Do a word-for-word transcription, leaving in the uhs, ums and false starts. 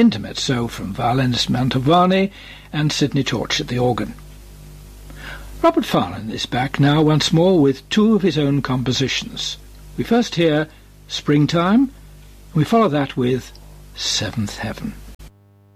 intermezzo from violinist Mantovani and Sidney Torch at the organ. Robert Farnham is back now once more with two of his own compositions. We first hear Springtime, and we follow that with Seventh Heaven.